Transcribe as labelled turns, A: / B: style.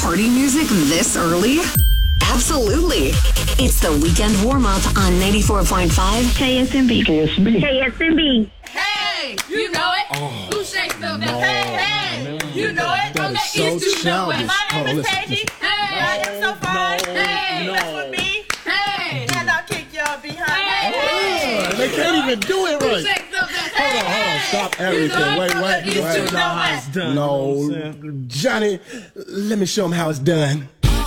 A: party music this early? Absolutely. It's the weekend warm-up on 94.5 KSMB.
B: KSMB.
C: Hey, you know it.
D: Oh,
C: Who shakes the
D: no,
C: hey,
D: man.
C: you know it.
D: That
C: From
D: is
C: the
D: so
C: east to the
D: childish.
C: west.
D: Hold on, listen,
E: Paige.
D: listen.
C: Hey,
E: I am so fine.
C: hey,
D: no.
E: That's with me.
C: hey,
E: And I'll kick y'all behind.
C: hey.
D: They can't even do it
C: Who
D: right.
C: shakes the best?
D: Hold on, stop
C: You know
D: everything.
C: it.
D: Wait,
C: From
D: wait,
C: the east
D: wait.
C: to the west.
D: No, Johnny, let me show him how it's done.